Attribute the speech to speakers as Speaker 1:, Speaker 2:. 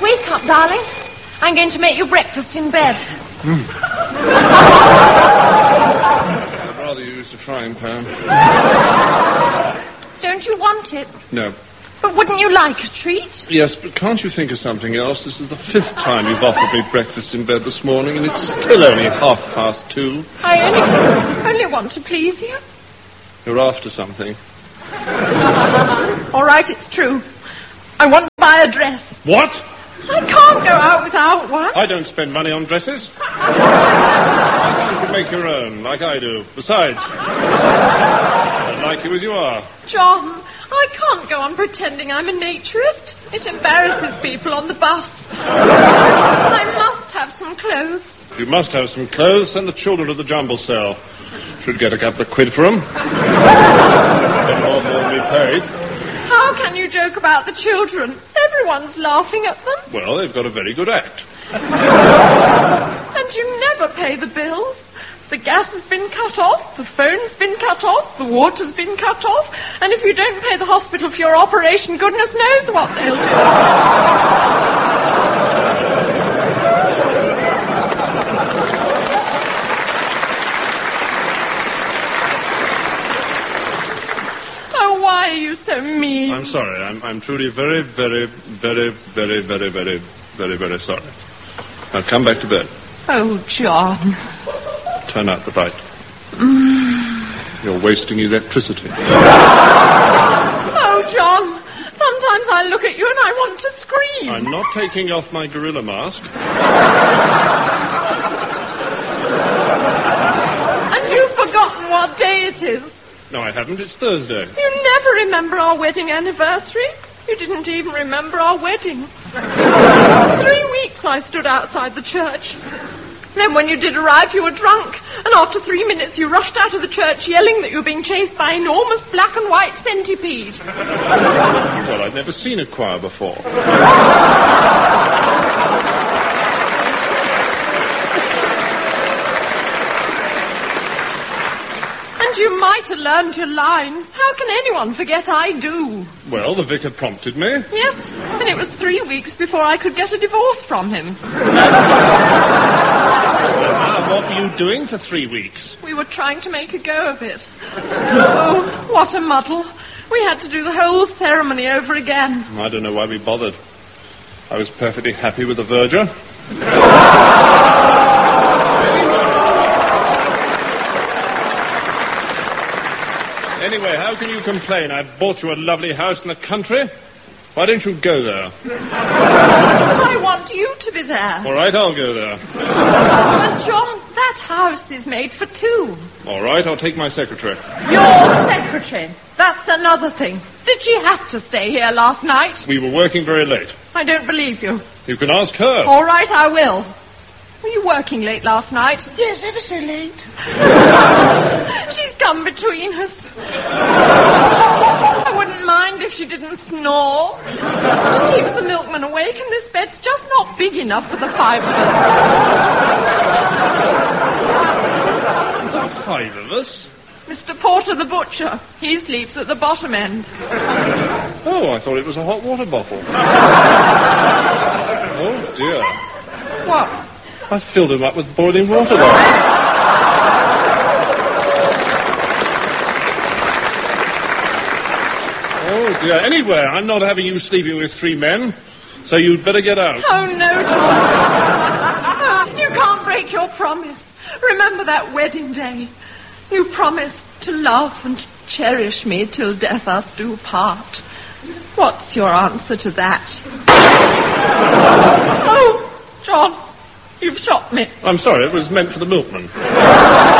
Speaker 1: Wake up, darling. I'm going to make you breakfast in bed.
Speaker 2: I'd rather you used a frying pan.
Speaker 1: Don't you want it?
Speaker 2: No.
Speaker 1: But wouldn't you like a treat?
Speaker 2: Yes, but can't you think of something else? This is the 5th time you've offered me breakfast in bed this morning, and it's still only 2:30.
Speaker 1: I only want to please you.
Speaker 2: You're after something.
Speaker 1: All right, it's true. I want to buy a dress.
Speaker 2: What?
Speaker 1: I can't go out without one.
Speaker 2: I don't spend money on dresses. Why can't you make your own, like I do? Besides, I like you as you are.
Speaker 1: John, I can't go on pretending I'm a naturist. It embarrasses people on the bus. I must have some clothes.
Speaker 2: You must have some clothes. Send the children to the jumble cell. Should get a couple of quid for them. Then more than we paid.
Speaker 1: How can you joke about the children? Everyone's laughing at them.
Speaker 2: Well, they've got a very good act.
Speaker 1: And you never pay the bills. The gas has been cut off, the phone's been cut off, the water's been cut off, and if you don't pay the hospital for your operation, goodness knows what they'll do. Oh, why are you so mean?
Speaker 2: I'm sorry. I'm truly very, very, very, very, very, very, very, very sorry. Now come back to bed.
Speaker 1: Oh, John.
Speaker 2: Turn out the light. You're wasting electricity.
Speaker 1: Oh, John. Sometimes I look at you and I want to scream.
Speaker 2: I'm not taking off my gorilla mask.
Speaker 1: And you've forgotten what day it is.
Speaker 2: No, I haven't. It's Thursday.
Speaker 1: You never remember our wedding anniversary. You didn't even remember our wedding. 3 weeks I stood outside the church. Then when you did arrive, you were drunk. And after 3 minutes, you rushed out of the church yelling that you were being chased by an enormous black and white centipede.
Speaker 2: Well, I'd never seen a choir before.
Speaker 1: And you might have learned your lines. How can anyone forget I do?
Speaker 2: Well, the vicar prompted me.
Speaker 1: Yes, and it was 3 weeks before I could get a divorce from him.
Speaker 2: What were you doing for 3 weeks?
Speaker 1: We were trying to make a go of it. Oh, what a muddle. We had to do the whole ceremony over again.
Speaker 2: I don't know why we bothered. I was perfectly happy with the verger. Anyway, how can you complain? I bought you a lovely house in the country. Why don't you go there?
Speaker 1: I want you to be there.
Speaker 2: All right, I'll go there.
Speaker 1: But, John, that house is made for 2.
Speaker 2: All right, I'll take my secretary.
Speaker 1: Your secretary. That's another thing. Did she have to stay here last night?
Speaker 2: We were working very late.
Speaker 1: I don't believe you.
Speaker 2: You can ask her.
Speaker 1: All right, I will. Were you working late last night?
Speaker 3: Yes, ever so late.
Speaker 1: She's come between us. I wouldn't mind if she didn't snore. She keeps the milkman awake, and this bed's just not big enough for the 5 of us.
Speaker 2: The 5 of us?
Speaker 1: Mr. Porter, the butcher. He sleeps at the bottom end.
Speaker 2: Oh, I thought it was a hot water bottle. Oh, dear.
Speaker 1: What?
Speaker 2: I filled him up with boiling water there. Oh, dear. Anyway, I'm not having you sleeping with 3 men, so you'd better get out.
Speaker 1: Oh, no, John. You can't break your promise. Remember that wedding day. You promised to love and cherish me till death us do part. What's your answer to that? Oh, John, you've shot me.
Speaker 2: I'm sorry, it was meant for the milkman.